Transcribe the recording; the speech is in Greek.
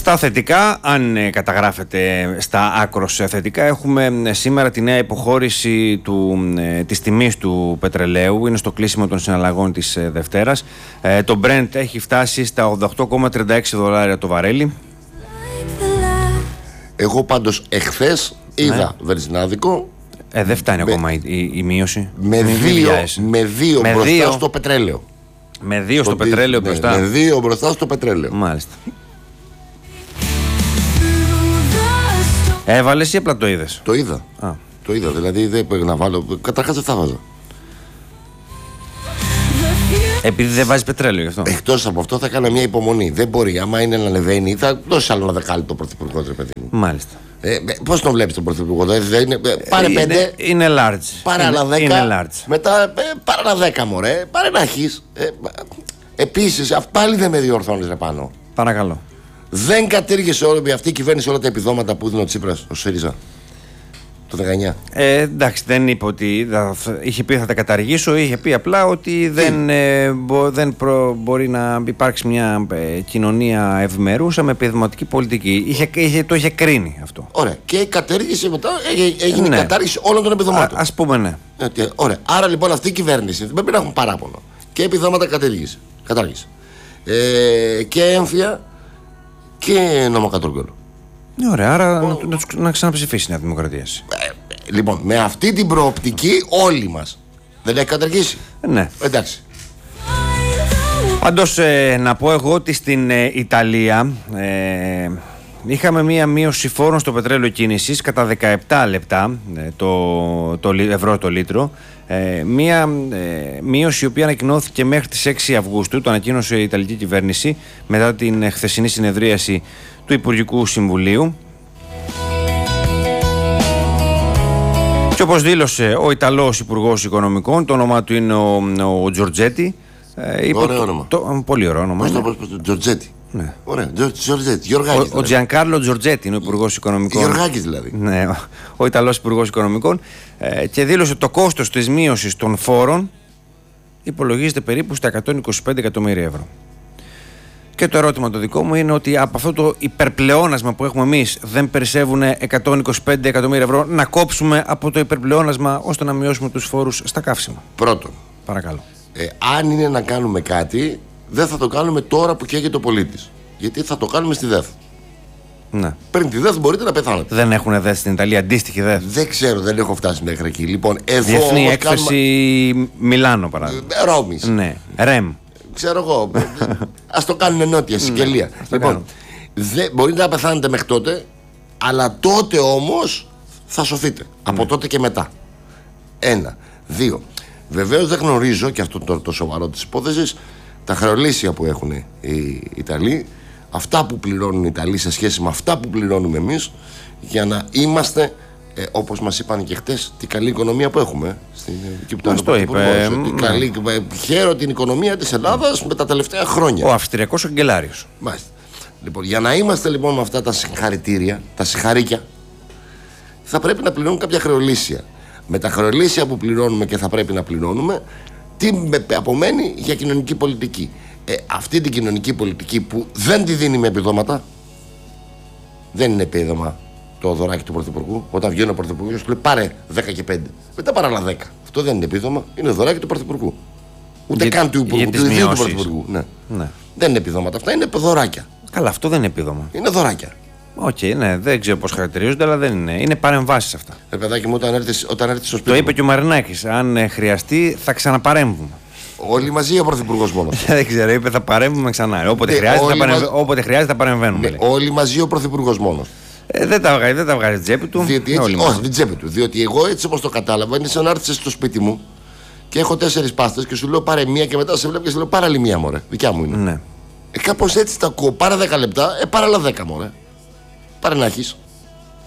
Στα θετικά, αν καταγράφεται στα άκρως θετικά, έχουμε σήμερα τη νέα υποχώρηση της τιμής του πετρελαίου. Είναι στο κλείσιμο των συναλλαγών της Δευτέρας. Το Brent έχει φτάσει στα $88,36 το βαρέλι. Εγώ πάντως εχθές είδα βενζινάδικο. Δεν φτάνει ακόμα η μείωση. Με δύο μπροστά στο πετρέλαιο. Με δύο στο πετρέλαιο μπροστά. Με δύο μπροστά στο πετρέλαιο. Μάλιστα. Έβαλες ή απλά το είδες? Το είδα. Το είδα, δηλαδή δεν πρέπει να βάλω. Καταρχάς δεν θα βάζα. Επειδή δεν βάζει πετρέλαιο γι' αυτό. Εκτός από αυτό θα κάνω μια υπομονή. Δεν μπορεί, άμα είναι να ανεβαίνει, θα δώσει άλλο ένα δεκάλεπτο πρωθυπουργό, ρε παιδί μου. Μάλιστα. Πώς τον βλέπεις τον πρωθυπουργό, πάρε 5. Είναι large. Πάρε άλλα 10. Είναι large. Μετά πάρε άλλα 10, μωρέ. Πάρε να έχεις. Επίσης, πάλι δεν με διορθώνεις ρε πάνω. Παρακαλώ. Δεν κατήργησε αυτή η κυβέρνηση όλα τα επιδόματα που δίνει ο Τσίπρας, ο ΣΥΡΙΖΑ, το 19. Εντάξει, δεν είπε ότι είχε πει θα τα καταργήσω, είχε πει απλά ότι δεν μπορεί να υπάρξει μια κοινωνία ευημερούσα με επιδοματική πολιτική. Το είχε κρίνει αυτό. Ωραία. Και κατέργησε μετά, έγινε η κατάργηση όλων των επιδομάτων. Ας πούμε ναι. Ωραία. Άρα λοιπόν αυτή η κυβέρνηση δεν πρέπει να έχουν παράπονο. Και επιδόματα κατάργησε. Και έμφυα και νομοκατοργόλου. Ωραία, άρα να ξαναψηφίσει η Νέα Δημοκρατία. Λοιπόν, με αυτή την προοπτική όλοι μας. Δεν έχει καταργήσει. Ναι. Εντάξει. Πάντως να πω εγώ ότι στην Ιταλία είχαμε μία μείωση φόρων στο πετρέλαιο κίνησης κατά 17 λεπτά το ευρώ το λίτρο. Μία μείωση η οποία ανακοινώθηκε μέχρι τις 6 Αυγούστου, το ανακοίνωσε η Ιταλική κυβέρνηση μετά την χθεσινή συνεδρίαση του Υπουργικού Συμβουλίου. Και όπως δήλωσε ο Ιταλός Υπουργός Οικονομικών, το όνομά του είναι ο Τζορτζέτη. Ωραίο όνομα. Πολύ ωραίο όνομα. Πώς το Τζορτζέτη. Ναι. Ωραία, Τζορτζέτη. Γιωργάκης. Ο Τζιανκάρλο Τζορτζέτη είναι ο Υπουργός Οικονομικών. Γιωργάκης δηλαδή. Ναι, ο Ιταλός Υπουργός Οικονομικών. Και δήλωσε το κόστος της μείωσης των φόρων υπολογίζεται περίπου στα 125 εκατομμύρια ευρώ. Και το ερώτημα το δικό μου είναι ότι από αυτό το υπερπλεόνασμα που έχουμε εμείς δεν περισσεύουν 125 εκατομμύρια ευρώ να κόψουμε από το υπερπλεόνασμα ώστε να μειώσουμε τους φόρους στα καύσιμα. Πρώτον. Παρακαλώ. Αν είναι να κάνουμε κάτι, δεν θα το κάνουμε τώρα που καίγεται ο πολίτης. Γιατί θα το κάνουμε στη ΔΕΘ. Ναι. Πριν τη ΔΕΘ μπορείτε να πεθάνετε. Δεν έχουν ΔΕΘ στην Ιταλία, αντίστοιχη ΔΕΘ? Δεν ξέρω, δεν έχω φτάσει μέχρι εκεί. Λοιπόν, εδώ Διεθνή έκθεση Μιλάνο παράδειγμα. Ρώμης. Ναι. Ρεμ. Ξέρω εγώ. Ας το κάνουν νότια, Σικελία. Λοιπόν, μπορείτε να πεθάνετε μέχρι τότε, αλλά τότε όμως θα σωθείτε. Από τότε και μετά. 1. 2. Βεβαίως δεν γνωρίζω, και αυτό το σοβαρό της υπόθεσης, τα χρεολύσια που έχουν οι Ιταλοί, αυτά που πληρώνουν οι Ιταλοί σε σχέση με αυτά που πληρώνουμε εμείς, για να είμαστε, όπως μας είπαν και χτες, την καλή οικονομία που έχουμε. Μας το είπε. Χαίρω την οικονομία της Ελλάδας με τα τελευταία χρόνια. Ο Αυστριακός Αγγελάριος. Μάλιστα. Λοιπόν, για να είμαστε λοιπόν με αυτά τα συγχαρητήρια, τα συγχαρήκια, θα πρέπει να πληρώνουν κάποια χρεολύσια. Με τα χρεολύσια που πληρώνουμε και θα πρέπει να πληρώνουμε, τι απομένει για κοινωνική πολιτική. Αυτή την κοινωνική πολιτική που δεν τη δίνει με επιδόματα, δεν είναι επίδομα το δωράκι του Πρωθυπουργού. Όταν βγαίνει ο Πρωθυπουργός του λέει πάρε 10 και 5. Μετά πάρε άλλα 10. Αυτό δεν είναι επίδομα, είναι δωράκι του Πρωθυπουργού. Ούτε καν του Υπουργού, του ιδίου του Πρωθυπουργού. Ναι. Δεν είναι επιδόματα αυτά, είναι δωράκια. Καλά, αυτό δεν είναι επίδομα. Είναι δωράκια. Ναι, δεν ξέρω πώς χαρακτηρίζονται, αλλά δεν είναι. Είναι παρεμβάσεις αυτά. Παιδάκι μου, όταν έρθεις στο σπίτι. Το είπε και ο Μαρινάκης. Αν χρειαστεί, θα ξαναπαρέμβουμε. Όλοι μαζί ο Πρωθυπουργός μόνος. Δεν ξέρω, είπε θα παρέμβουμε ξανά. Όποτε χρειάζεται, θα παρεμβαίνουμε. Όλοι μαζί ο Πρωθυπουργός μόνος. Δεν τα βγάζει τσέπη του. Όχι, την τσέπη του. Διότι εγώ έτσι όπως το κατάλαβα, είναι σαν να έρθεις στο σπίτι μου και έχω 4 πάστες και σου λέω πάρε μία και μετά σε βλέπω και σου λέω πάρε άλλη μία, μωρέ. Δικιά μου είναι. Ναι. Κάπως έτσι τα ακούω. Πάρε 10 λεπτά, πάρε άλλα 10, μωρέ. Πάρε να έχεις.